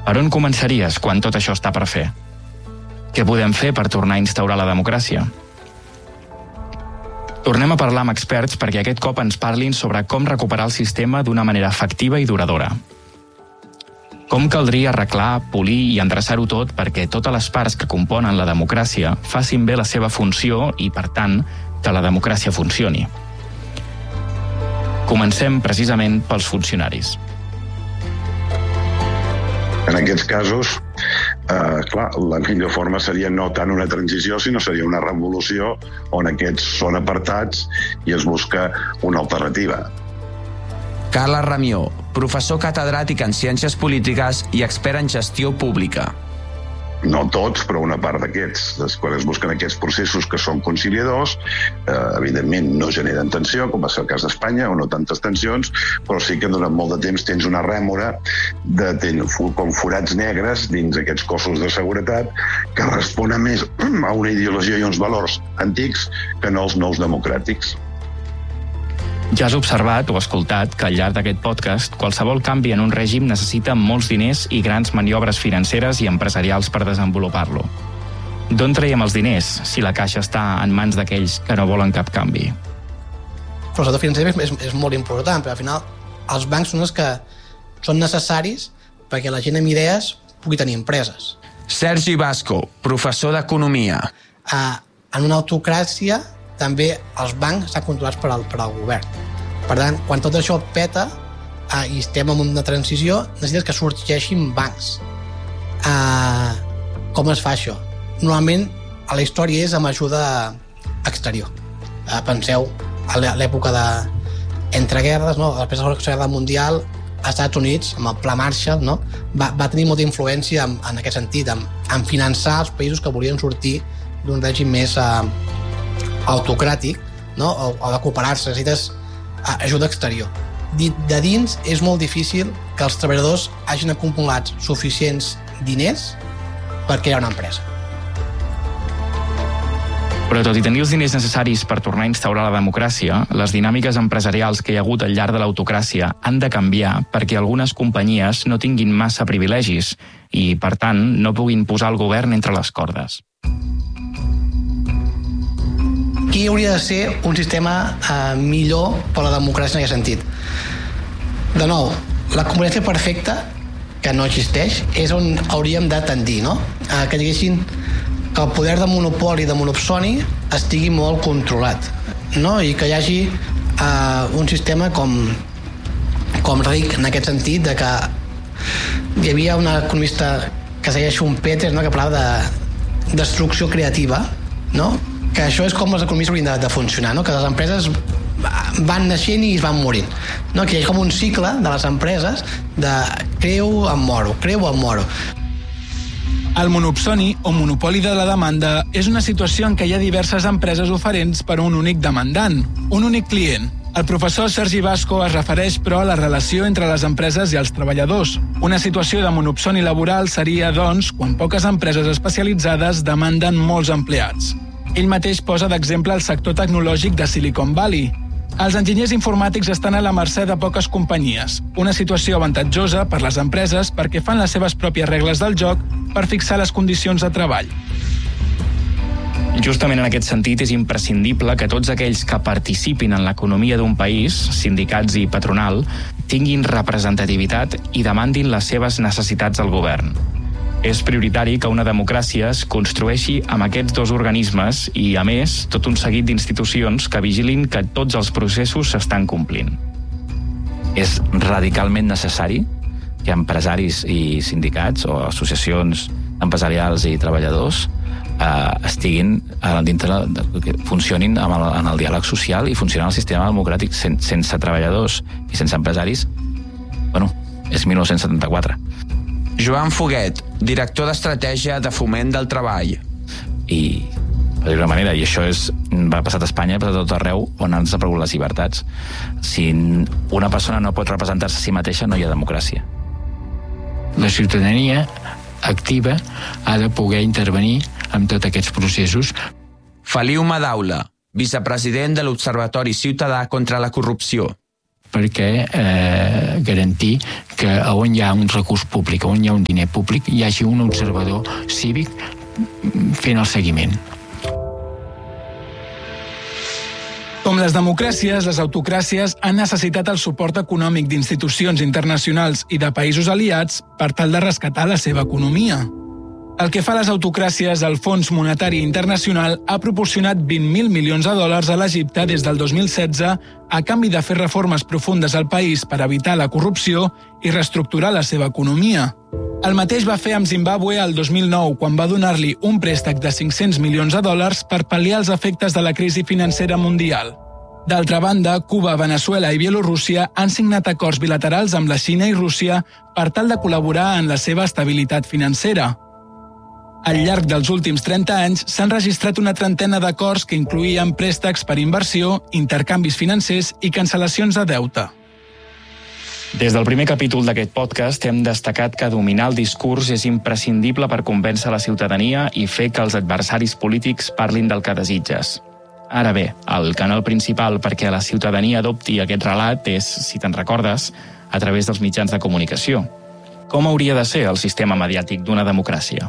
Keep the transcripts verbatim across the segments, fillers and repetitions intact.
Per on començaries quan tot això està per fer? Què podem fer per tornar a instaurar la democràcia? Tornem a parlar amb experts perquè aquest cop ens parlin sobre com recuperar el sistema d'una manera efectiva i duradora. Com caldria arreglar, polir i endreçar-ho tot perquè totes les parts que componen la democràcia facin bé la seva funció i, per tant, que la democràcia funcioni. Comencem precisament pels funcionaris. En aquests casos, eh, clar, la millor forma seria no tant una transició, sinó seria una revolució on aquests són apartats i es busca una alternativa. Carles Ramió, professor catedràtic en Ciències Polítiques i expert en gestió pública. No tots, però una part d'aquests. Quan es busquen aquests processos que són conciliadors, eh, evidentment no generen tensió, com va ser el cas d'Espanya, o no tantes tensions, però sí que durant molt de temps tens una rèmora de, tens, com forats negres dins aquests cossos de seguretat que responen més a una ideologia i uns valors antics que no els nous democràtics. Ja has observat o escoltat que al llarg d'aquest podcast qualsevol canvi en un règim necessita molts diners i grans maniobres financeres i empresarials per desenvolupar-lo. D'on traiem els diners si la caixa està en mans d'aquells que no volen cap canvi? El sector financer és, és molt important, però al final els bancs són els que són necessaris perquè la gent amb idees pugui tenir empreses. Sergi Vasco, professor d'Economia. Uh, en una autocràcia també els bancs estan controlats per al, per al govern. Per tant, quan tot això peta eh, i estem en una transició, necessites que sorgeixin bancs. Eh, com es fa això? Normalment, a la història és amb ajuda exterior. Eh, penseu, a l'època de entreguerres, no? Després de la Segona Guerra Mundial, als Estats Units, amb el Pla Marshall, no? va, va tenir molta influència en, en aquest sentit, en, en finançar els països que volien sortir d'un règim més eh, autocràtic, no? o, o de cooperar-se, necessites ajuda exterior. De dins és molt difícil que els treballadors hagin acumulat suficients diners per crear una empresa. Però tot i tenir els diners necessaris per tornar a instaurar la democràcia, les dinàmiques empresarials que hi ha hagut al llarg de l'autocràcia han de canviar perquè algunes companyies no tinguin massa privilegis i, per tant, no puguin posar el govern entre les cordes. Qui hauria de ser un sistema eh, millor per a la democràcia en aquest sentit? De nou, la convivència perfecta, que no existeix, és on hauríem de tendir, no? Eh, que diguessin que el poder de monopoli i de monopsoni estigui molt controlat, no? I que hi hagi eh, un sistema com, com ric, en aquest sentit, de que hi havia un economista que es deia Schumpeter, no? Que parlava de destrucció creativa, no? Que això és com les economies haurien de, de funcionar, no? Que les empreses van naixent i es van morint, no? Que hi ha com un cicle de les empreses de creu, em moro, creu, em moro. El monopsoni o monopoli de la demanda és una situació en què hi ha diverses empreses oferents per a un únic demandant, un únic client. El professor Sergi Vasco es refereix, però, a la relació entre les empreses i els treballadors. Una situació de monopsoni laboral seria, doncs, quan poques empreses especialitzades demanden molts empleats. Ell mateix posa d'exemple el sector tecnològic de Silicon Valley. Els enginyers informàtics estan a la mercè de poques companyies, una situació avantatjosa per les empreses perquè fan les seves pròpies regles del joc per fixar les condicions de treball. Justament en aquest sentit és imprescindible que tots aquells que participin en l'economia d'un país, sindicats i patronal, tinguin representativitat i demandin les seves necessitats al govern. És prioritari que una democràcia es construeixi amb aquests dos organismes i, a més, tot un seguit d'institucions que vigilin que tots els processos s'estan complint. És radicalment necessari que empresaris i sindicats o associacions empresarials i treballadors eh, estiguin eh, dintre, de, funcionin amb el, en el diàleg social i funcionin al sistema democràtic. Sen, sense treballadors i sense empresaris, bueno, és mil nou-cents setanta-quatre. Joan Foguet, director d'Estratègia de Foment del Treball. I, per dir-ho d'una manera, i això és, va passar a Espanya, ha passat a tot arreu on han desaparegut les llibertats. Si una persona no pot representar-se a si mateixa, no hi ha democràcia. La ciutadania activa ha de poder intervenir en tots aquests processos. Feliu Madaula, vicepresident de l'Observatori Ciutadà contra la Corrupció. perquè eh, garantir que on hi ha un recurs públic, on hi ha un diner públic, hi hagi un observador cívic fent el seguiment. Com les democràcies, les autocràcies han necessitat el suport econòmic d'institucions internacionals i de països aliats per tal de rescatar la seva economia. El que fa a les autocràcies, el Fons Monetari Internacional ha proporcionat vint mil milions de dòlars a l'Egipte des del dos mil setze a canvi de fer reformes profundes al país per evitar la corrupció i reestructurar la seva economia. El mateix va fer amb Zimbàbue el dos mil nou, quan va donar-li un préstec de cinc-cents milions de dòlars per pal·liar els efectes de la crisi financera mundial. D'altra banda, Cuba, Veneçuela i Bielorússia han signat acords bilaterals amb la Xina i Rússia per tal de col·laborar en la seva estabilitat financera. Al llarg dels últims trenta anys s'han registrat una trentena d'acords que incloïen préstecs per inversió, intercanvis financers i cancel·lacions de deute. Des del primer capítol d'aquest podcast hem destacat que dominar el discurs és imprescindible per convèncer la ciutadania i fer que els adversaris polítics parlin del que desitges. Ara bé, el canal principal perquè la ciutadania adopti aquest relat és, si te'n recordes, a través dels mitjans de comunicació. Com hauria de ser el sistema mediàtic d'una democràcia?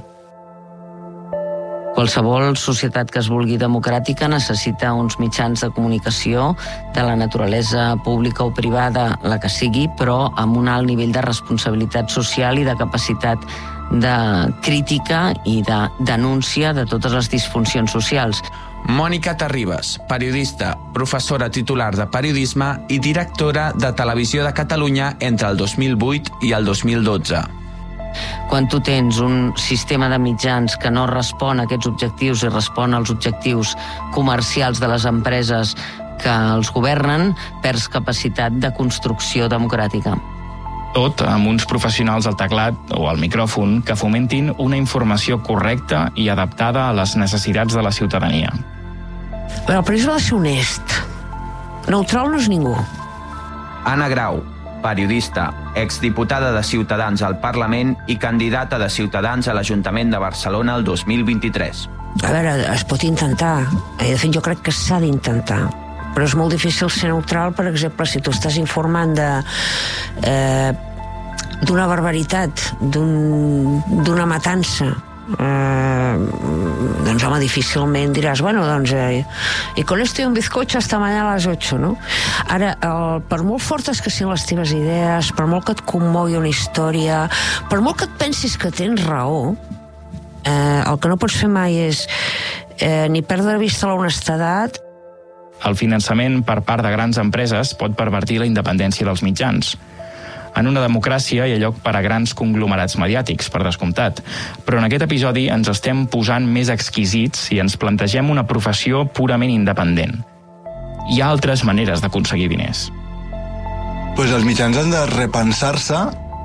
Qualsevol societat que es vulgui democràtica necessita uns mitjans de comunicació de la naturalesa pública o privada, la que sigui, però amb un alt nivell de responsabilitat social i de capacitat de crítica i de denúncia de totes les disfuncions socials. Mònica Terribas, periodista, professora titular de periodisme i directora de Televisió de Catalunya entre el dos mil vuit i el dos mil dotze. Quan tu tens un sistema de mitjans que no respon a aquests objectius i respon als objectius comercials de les empreses que els governen, perds capacitat de construcció democràtica. Tot amb uns professionals al teclat o al micròfon que fomentin una informació correcta i adaptada a les necessitats de la ciutadania. Però el periodisme ha de ser honest. Neutral no és ningú. Anna Grau, periodista, exdiputada de Ciutadans al Parlament i candidata de Ciutadans a l'Ajuntament de Barcelona el dos mil vint-i-tres. A veure, es pot intentar. De fet, jo crec que s'ha d'intentar. Però és molt difícil ser neutral, per exemple, si tu estàs informant de eh, d'una barbaritat, d'un, d'una matança. Eh, doncs home, difícilment diràs, bueno, doncs eh, i con esto y un bizcocho hasta mañana a les ocho, no? Ara, el, per molt fortes que siguin les teves idees, per molt que et commogui una història, per molt que et pensis que tens raó, eh, el que no pots fer mai és eh, ni perdre de vista l'honestedat. El finançament per part de grans empreses pot pervertir la independència dels mitjans. En una democràcia hi ha lloc per a grans conglomerats mediàtics, per descomptat, però en aquest episodi ens estem posant més exquisits i ens plantegem una professió purament independent. Hi ha altres maneres d'aconseguir diners. Pues els mitjans han de repensar-se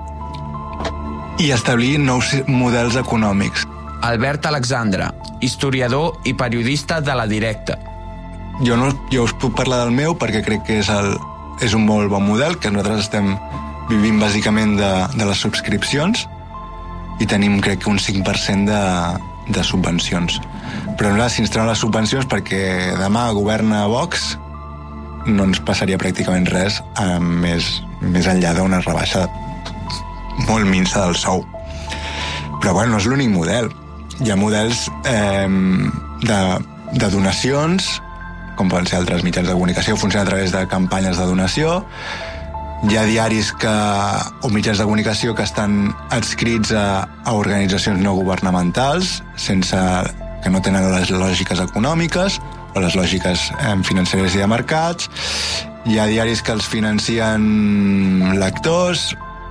i establir nous models econòmics. Albert Alexandre, historiador i periodista de La Directa. Jo, no, jo us puc parlar del meu perquè crec que és, el, és un molt bon model, que nosaltres estem vivint bàsicament de, de les subscripcions i tenim crec que un cinc per cent de, de subvencions. Però no, si ens treuen les subvencions perquè demà governa Vox, no ens passaria pràcticament res eh, més, més enllà d'una rebaixa molt minsa del sou. Però bueno, no és l'únic model. Hi ha models eh, de, de donacions, com poden ser altres mitjans de comunicació, funciona a través de campanyes de donació. Hi ha diaris que, o mitjans de comunicació que estan adscrits a, a organitzacions no governamentals, sense, que no tenen les lògiques econòmiques o les lògiques eh, financeres i de mercats. Hi ha diaris que els financien lectors.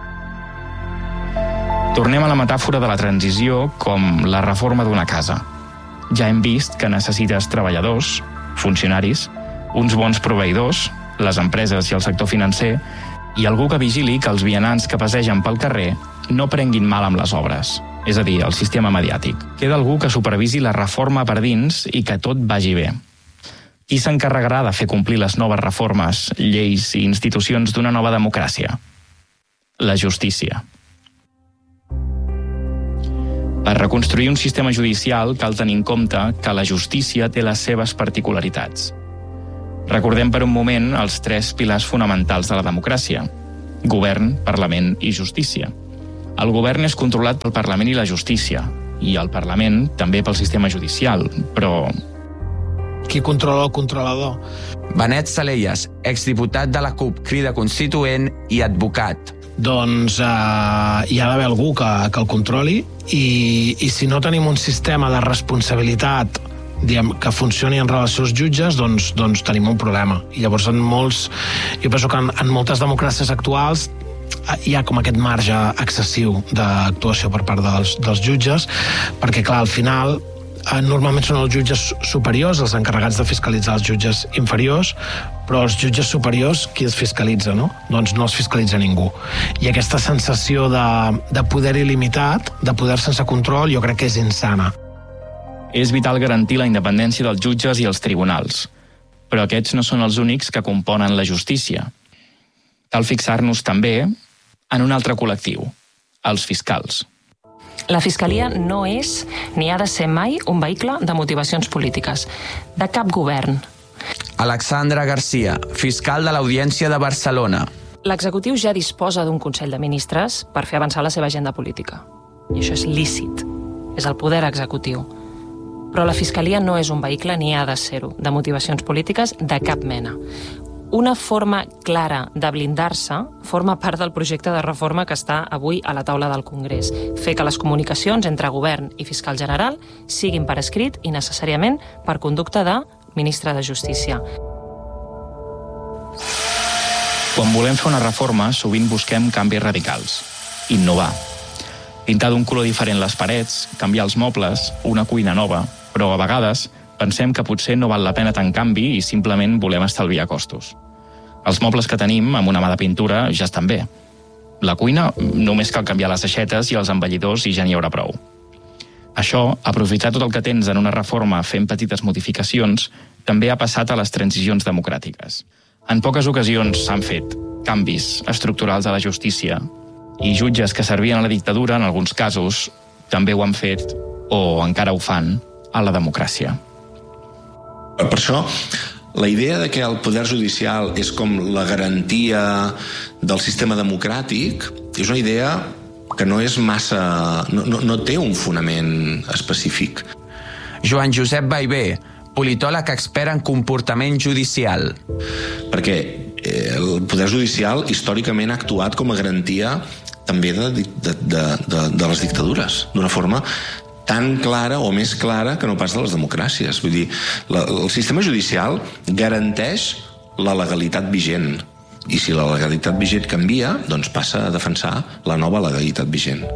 Tornem a la metàfora de la transició com la reforma d'una casa. Ja hem vist que necessites treballadors, funcionaris, uns bons proveïdors, les empreses i el sector financer, i algú que vigili que els vianants que passegen pel carrer no prenguin mal amb les obres, és a dir, el sistema mediàtic. Queda algú que supervisi la reforma per dins i que tot vagi bé. Qui s'encarregarà de fer complir les noves reformes, lleis i institucions d'una nova democràcia? La justícia. Per reconstruir un sistema judicial cal tenir en compte que la justícia té les seves particularitats. Recordem per un moment els tres pilars fonamentals de la democràcia: govern, Parlament i justícia. El govern és controlat pel Parlament i la justícia, i el Parlament també pel sistema judicial, però... Qui controla el controlador? Benet Salellas, exdiputat de la CUP Crida Constituent i advocat. Doncs eh, hi ha d'haver algú que, que el controli i, i si no tenim un sistema de responsabilitat diguem, que funcioni en relació als jutges, doncs, doncs tenim un problema. I llavors en molts, jo penso que en, en moltes democràcies actuals hi ha com aquest marge excessiu d'actuació per part dels, dels jutges, perquè clar, al final normalment són els jutges superiors els encarregats de fiscalitzar els jutges inferiors, però els jutges superiors qui els fiscalitza, no? Doncs no els fiscalitza ningú. I aquesta sensació de, de poder il·limitat, de poder sense control, jo crec que és insana. És vital garantir la independència dels jutges i els tribunals, però aquests no són els únics que componen la justícia. Cal fixar-nos també en un altre col·lectiu, els fiscals. La Fiscalia no és ni ha de ser mai un vehicle de motivacions polítiques, de cap govern. Alexandra Garcia, fiscal de l'Audiència de Barcelona. L'executiu ja disposa d'un Consell de Ministres per fer avançar la seva agenda política. I això és lícit. És el poder executiu. Però la Fiscalia no és un vehicle ni ha de ser-ho, de motivacions polítiques de cap mena. Una forma clara de blindar-se forma part del projecte de reforma que està avui a la taula del Congrés. Fer que les comunicacions entre govern i fiscal general siguin per escrit i necessàriament per conducta de ministre de Justícia. Quan volem fer una reforma, sovint busquem canvis radicals. Innovar. Pintar d'un color diferent les parets, canviar els mobles, una cuina nova, però a vegades pensem que potser no val la pena tant canvi i simplement volem estalviar costos. Els mobles que tenim, amb una mà de pintura, ja estan bé. La cuina, només cal canviar les aixetes i els embellidors i ja n'hi haurà prou. Això, aprofitar tot el que tens en una reforma fent petites modificacions, també ha passat a les transicions democràtiques. En poques ocasions s'han fet canvis estructurals a la justícia i jutges que servien a la dictadura, en alguns casos, també ho han fet, o encara ho fan, a la democràcia. Per això, la idea de que el poder judicial és com la garantia del sistema democràtic és una idea que no és massa... no, no, no té un fonament específic. Joan Josep Ballbé, politòleg expert en comportament judicial. Perquè el poder judicial històricament ha actuat com a garantia també de, de, de, de, de les dictadures, d'una forma tan clara o més clara que no pas de les democràcies. Vull dir, la, el sistema judicial garanteix la legalitat vigent. I si la legalitat vigent canvia, doncs passa a defensar la nova legalitat vigent.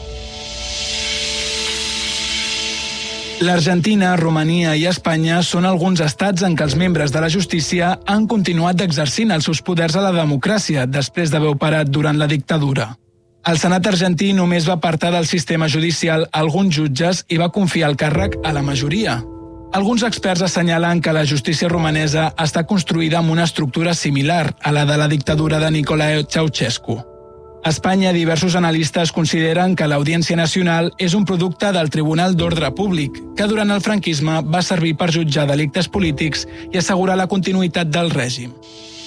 L'Argentina, Romania i Espanya són alguns estats en què els membres de la justícia han continuat exercint els seus poders a la democràcia després d'haver operat durant la dictadura. El Senat argentí només va apartar del sistema judicial alguns jutges i va confiar el càrrec a la majoria. Alguns experts assenyalen que la justícia romanesa està construïda amb una estructura similar a la de la dictadura de Nicolae Ceausescu. A Espanya, diversos analistes consideren que l'Audiència Nacional és un producte del Tribunal d'Ordre Públic, que durant el franquisme va servir per jutjar delictes polítics i assegurar la continuïtat del règim.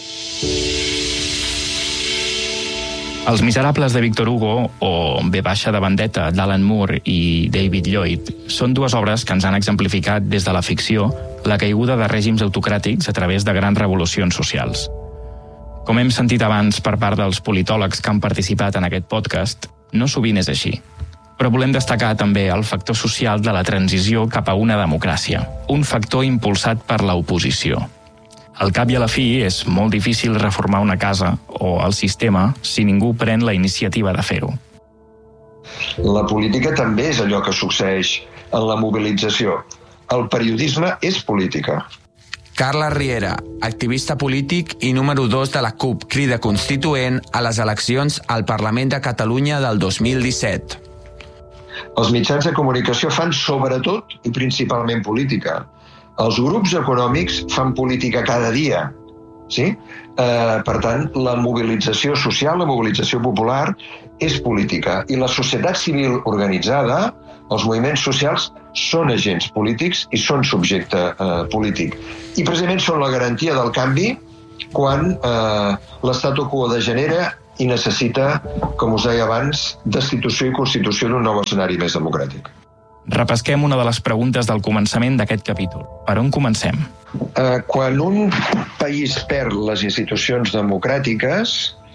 Els miserables de Victor Hugo, o V baixa de Vendetta d'Alan Moore i David Lloyd, són dues obres que ens han exemplificat des de la ficció la caiguda de règims autocràtics a través de grans revolucions socials. Com hem sentit abans per part dels politòlegs que han participat en aquest podcast, no sovint és així. Però volem destacar també el factor social de la transició cap a una democràcia, un factor impulsat per l'oposició. Al cap i a la fi, és molt difícil reformar una casa o el sistema si ningú pren la iniciativa de fer-ho. La política també és allò que succeeix en la mobilització. El periodisme és política. Carles Riera, activista polític i número dos de la CUP Crida Constituent a les eleccions al Parlament de Catalunya del dos mil disset. Els mitjans de comunicació fan sobretot i principalment política. Els grups econòmics fan política cada dia, sí? Eh, per tant, la mobilització social, la mobilització popular és política. I la societat civil organitzada Els moviments socials són agents polítics i són subjecte eh, polític. I precisament són la garantia del canvi quan eh, l'statu quo degenera i necessita, com us deia abans, destitució i constitució d'un nou escenari més democràtic. Repesquem una de les preguntes del començament d'aquest capítol. Per on comencem? Eh, quan un país perd les institucions democràtiques,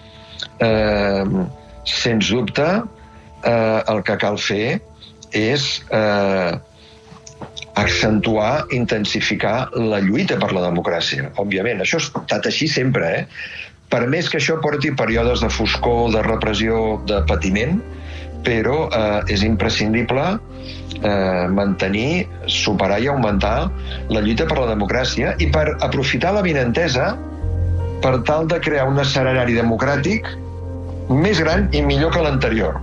eh, sens dubte, eh, el que cal fer és eh, accentuar, intensificar la lluita per la democràcia. Òbviament, això ha estat així sempre, eh? Per més que això porti períodes de foscor, de repressió, de patiment, però eh, és imprescindible eh, mantenir, superar i augmentar la lluita per la democràcia i per aprofitar l'avinentesa per tal de crear un escenari democràtic més gran i millor que l'anterior.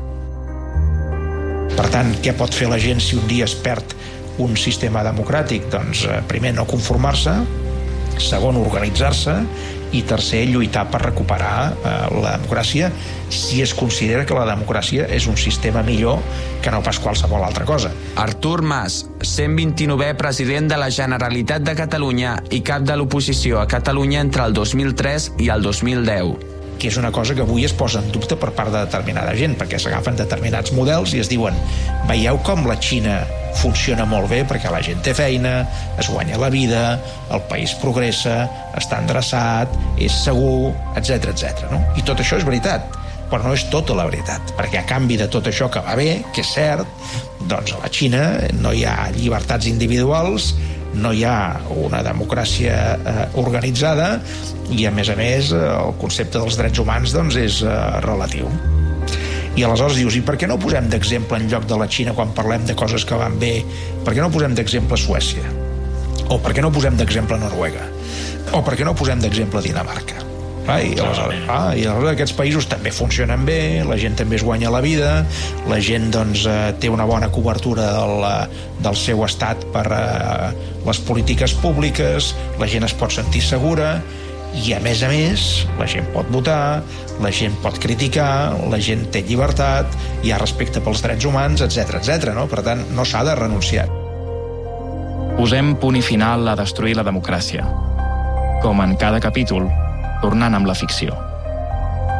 Per tant, què pot fer la gent si un dia es perd un sistema democràtic? Doncs, eh, primer, no conformar-se, segon, organitzar-se, i tercer, lluitar per recuperar eh, la democràcia si es considera que la democràcia és un sistema millor que no pas qualsevol altra cosa. Artur Mas, cent vint-i-novè president de la Generalitat de Catalunya i cap de l'oposició a Catalunya entre el dos mil tres i el dos mil deu. Que és una cosa que avui es posa en dubte per part de determinada gent, perquè s'agafen determinats models i es diuen, veieu com la Xina funciona molt bé perquè la gent té feina, es guanya la vida, el país progressa, està endreçat, és segur, etcètera, etcètera. No? I tot això és veritat, però no és tota la veritat, perquè a canvi de tot això que va bé, que és cert, doncs a la Xina no hi ha llibertats individuals, no hi ha una democràcia eh, organitzada i, a més a més, eh, el concepte dels drets humans doncs, és eh, relatiu. I aleshores dius, i per què no posem d'exemple en lloc de la Xina quan parlem de coses que van bé? Per què no posem d'exemple Suècia? O per què no posem d'exemple Noruega? O per què no posem d'exemple Dinamarca? Ah, i, aleshores, ah, I aleshores aquests països també funcionen bé, la gent també es guanya la vida, la gent doncs, eh, té una bona cobertura del, del seu estat per eh, les polítiques públiques, la gent es pot sentir segura i, a més a més, la gent pot votar, la gent pot criticar, la gent té llibertat, hi ha respecte pels drets humans, etcètera, etcètera. No? Per tant, no s'ha de renunciar. Posem punt i final a destruir la democràcia. Com en cada capítol, tornant amb la ficció.